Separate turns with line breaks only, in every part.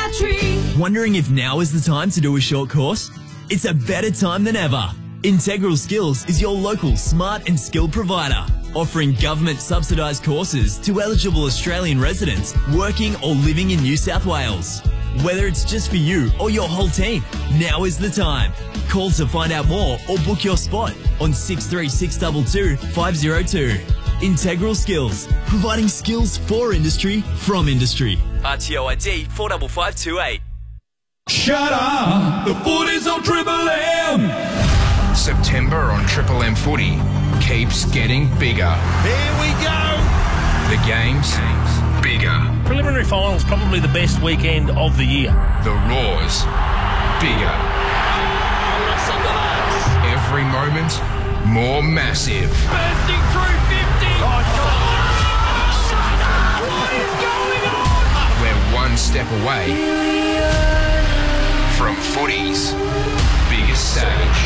battery.
Wondering if now is the time to do a short course? It's a better time than ever. Integral Skills is your local smart and skilled provider, offering government subsidised courses to eligible Australian residents working or living in New South Wales. Whether it's just for you or your whole team, now is the time. Call to find out more or book your spot on 6362 502. Integral Skills, providing skills for industry from industry. RTO ID 45528.
Shut up! The footy's on Triple M!
September on Triple M Footy keeps getting bigger.
Here we go!
The game's bigger.
Preliminary finals probably the best weekend of the year.
The roars bigger. Every moment more massive.
Bursting through 50!
What is going on? We're one step away from footy's biggest stage.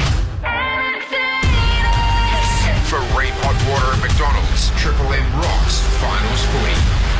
For Ream Hot Water at McDonald's, Triple M rocks finals footy.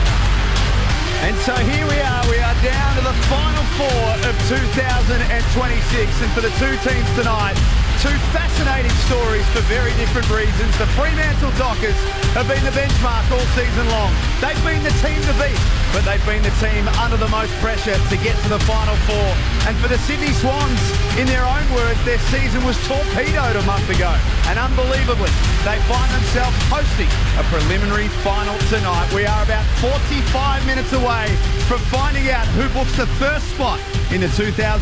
And so here we are down to the final four of 2026, and for the two teams tonight, two fascinating stories for very different reasons. The Fremantle Dockers have been the benchmark all season long. They've been the team to beat, but they've been the team under the most pressure to get to the final four. And for the Sydney Swans, in their own words, their season was torpedoed a month ago. And unbelievably, they find themselves hosting a preliminary final tonight. We are about 45 minutes away from finding out who books the first spot in the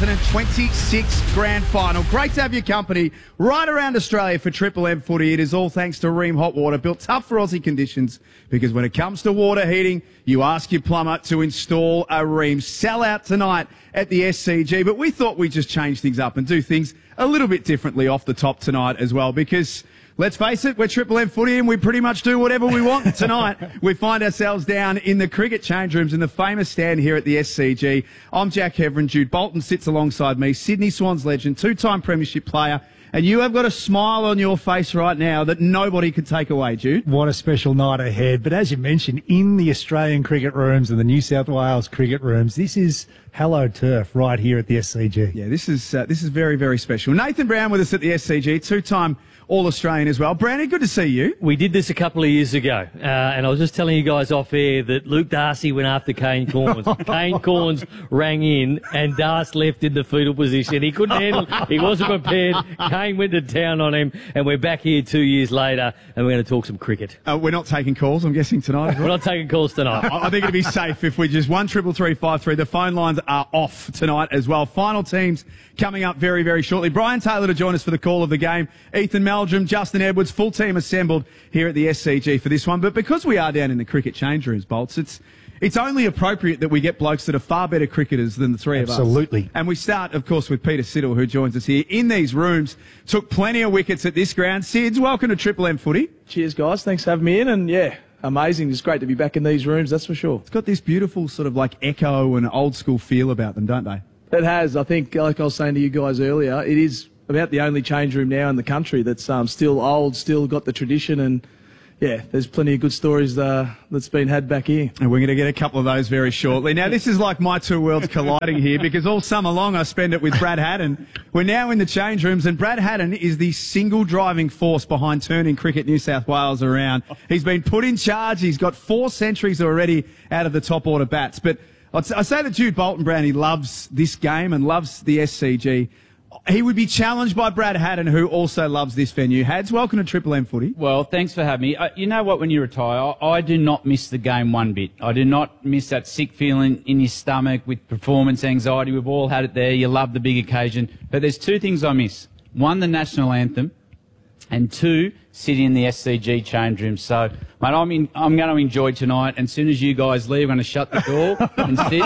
2026 Grand Final. Great to have your company right around Australia for Triple M Footy. It is all thanks to Ream Hot Water, built tough for Aussie conditions, because when it comes to water heating, you ask your plumber to install a Ream. Sell out tonight at the SCG, but we thought we'd just change things up and do things a little bit differently off the top tonight as well, because let's face it, we're Triple M Footy and we pretty much do whatever we want tonight. We find ourselves down in the cricket change rooms in the famous stand here at the SCG. I'm Jack Heverin. Jude Bolton sits alongside me, Sydney Swans legend, two-time premiership player. And you have got a smile on your face right now that nobody could take away, Jude.
What a special night ahead. But as you mentioned, in the Australian cricket rooms and the New South Wales cricket rooms, this is hallowed turf right here at the SCG.
Yeah, this is very, very special. Nathan Brown with us at the SCG, two-time All-Australian as well. Brownie, good to see you.
We did this a couple of years ago, and I was just telling you guys off air that Luke Darcy went after Kane Corns. Kane Corns rang in, and Darcy left in the fetal position. He couldn't handle it. He wasn't prepared. Kane went to town on him, and we're back here 2 years later, and we're going to talk some cricket.
We're not taking calls, I'm guessing, tonight as well?
We're not taking calls tonight.
I think it'd be safe if we just 133353. The phone lines are off tonight as well. Final teams coming up very, very shortly. Brian Taylor to join us for the call of the game. Ethan Meldrum, Justin Edwards, full team assembled here at the SCG for this one. But because we are down in the cricket change rooms, Bolts, it's only appropriate that we get blokes that are far better cricketers than the three of us.
Absolutely.
And we start, of course, with Peter Siddle, who joins us here in these rooms. Took plenty of wickets at this ground. Sids, welcome to Triple M Footy.
Cheers, guys. Thanks for having me in. And yeah, amazing. It's great to be back in these rooms, that's for sure.
It's got this beautiful sort of like echo and old school feel about them, don't they?
It has. I think, like I was saying to you guys earlier, it is about the only change room now in the country that's still old, still got the tradition, and yeah, there's plenty of good stories that's been had back here.
And we're going to get a couple of those very shortly. Now, this is like my two worlds colliding here, because all summer long I spend it with Brad Haddin. We're now in the change rooms, and Brad Haddin is the single driving force behind turning Cricket New South Wales around. He's been put in charge. He's got 4 centuries already out of the top order bats. But I say that Jude Bolton Brown, he loves this game and loves the SCG. He would be challenged by Brad Haddin, who also loves this venue. Hads, welcome to Triple M Footy.
Well, thanks for having me. You know what, when you retire, I do not miss the game one bit. I do not miss that sick feeling in your stomach with performance anxiety. We've all had it there. You love the big occasion. But there's 2 things I miss. 1, the national anthem, and 2, sitting in the SCG change room. So, mate, I'm going to enjoy tonight. And as soon as you guys leave, I'm going to shut the door and sit.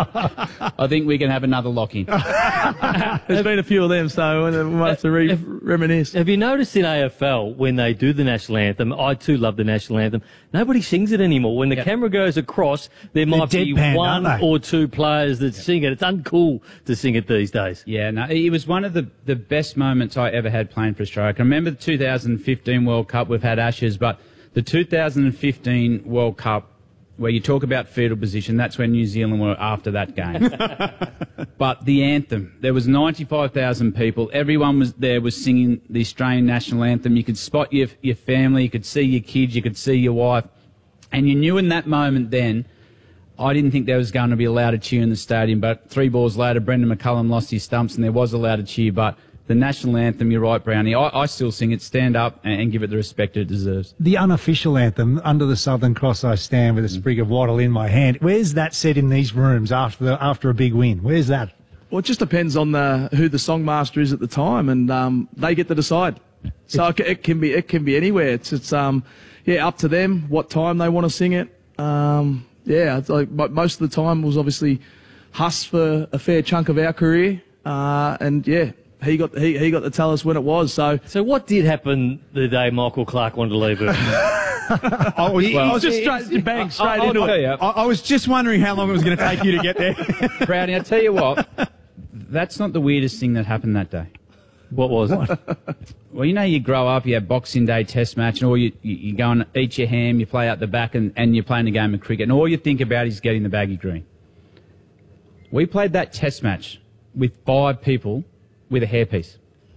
I think we can have another lock-in.
There's been a few of them, so we might have to reminisce.
Have you noticed in AFL, when they do the national anthem, I too love the national anthem, nobody sings it anymore. When the camera goes across, there might be
deadpan,
1 or 2 players that sing it. It's uncool to sing it these days.
Yeah, no, it was one of the best moments I ever had playing for Australia. I can remember the 2015 World Cup. We've had Ashes, but the 2015 World Cup, where you talk about fetal position, that's where New Zealand were after that game. But the anthem, there was 95,000 people. Everyone was singing the Australian national anthem. You could spot your family, you could see your kids, you could see your wife. And you knew in that moment then, I didn't think there was going to be allowed a cheer in the stadium, but 3 balls later, Brendan McCullum lost his stumps and there was allowed a cheer. But the national anthem, you're right, Brownie, I still sing it, stand up and give it the respect it deserves.
The unofficial anthem, Under the Southern Cross I Stand with a sprig of wattle in my hand. Where's that said in these rooms after a big win? Where's that?
Well, it just depends on who the songmaster is at the time, and they get to decide. So it can be anywhere. It's up to them what time they want to sing it. It's like most of the time was obviously Huss for a fair chunk of our career, he got to tell us when it was. So
what did happen the day Michael Clark wanted to leave it?
I was just straight into it. I was just wondering how long it was going to take you to get there.
Brownie, I tell you what, that's not the weirdest thing that happened that day.
What was it?
Well, you know, you grow up, you have Boxing Day test match, and you go and eat your ham, you play out the back, and you're playing a game of cricket, and all you think about is getting the baggy green. We played that test match with 5 people with a hairpiece.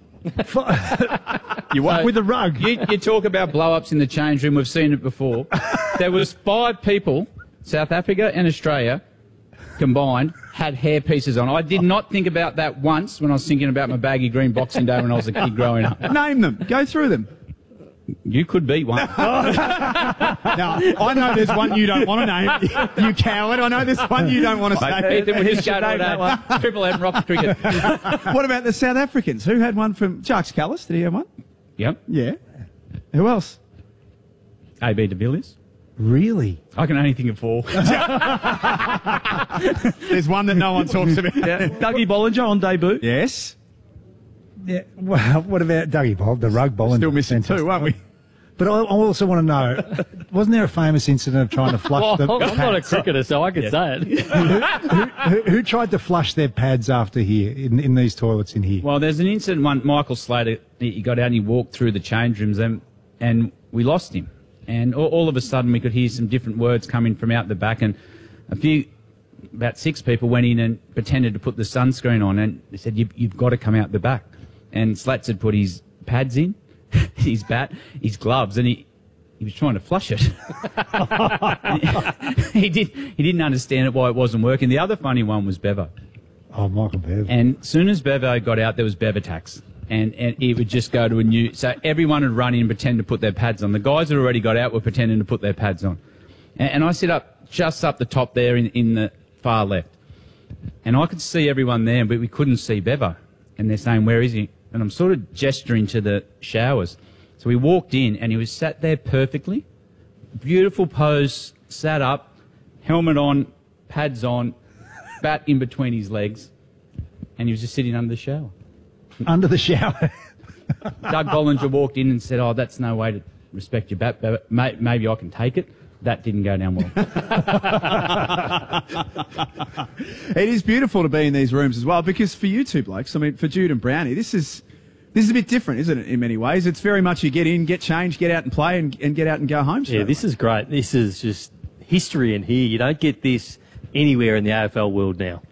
You walk with a rug.
You talk about blow-ups in the change room, we've seen it before. There was 5 people, South Africa and Australia, combined, had hair pieces on. I did not think about that once when I was thinking about my baggy green Boxing Day when I was a kid growing up.
Name them. Go through them.
You could be one.
No, I know there's one you don't want to name, you coward. I know there's one you don't want to say.
Ethan would just go to that Triple M rock cricket.
What about the South Africans? Who had one from Jacques Kallis? Did he have one?
Yep.
Yeah. Who else?
AB de Villiers.
Really?
I can only think of 4.
There's one that no one talks about.
Yeah. Dougie Bollinger on debut.
Yes.
Yeah. Well, what about Dougie Boll, the rug Bollinger?
Still missing 2, aren't we?
But I also want to know, wasn't there a famous incident of trying to flush the
I'm not a cricketer, so I can say
it. Who tried to flush their pads after here, in these toilets in here?
Well, there's an incident, Michael Slater, he got out and he walked through the change rooms and we lost him. And all of a sudden we could hear some different words coming from out the back, and about 6 people went in and pretended to put the sunscreen on, and they said, you've got to come out the back. And Slats had put his pads in, his bat, his gloves, and he was trying to flush it. He didn't understand it, why it wasn't working. The other funny one was Bevo.
Oh, Michael Bevo.
And as soon as Bevo got out, there was Bevo tax. And he would just go to a new... So everyone would run in and pretend to put their pads on. The guys that already got out were pretending to put their pads on. And I sit up just up the top there in the far left. And I could see everyone there, but we couldn't see Bevo. And they're saying, where is he? And I'm sort of gesturing to the showers. So we walked in and he was sat there perfectly. Beautiful pose, sat up, helmet on, pads on, bat in between his legs. And he was just sitting under the shower.
Under the shower?
Doug Bollinger walked in and said, oh, that's no way to respect your bat. But maybe I can take it. That didn't go down well.
It is beautiful to be in these rooms as well, because for you two blokes, I mean, for Jude and Brownie, this is a bit different, isn't it, in many ways? It's very much you get in, get changed, get out and play, and get out and go home.
Yeah, this is great. This is just history in here. You don't get this anywhere in the AFL world now.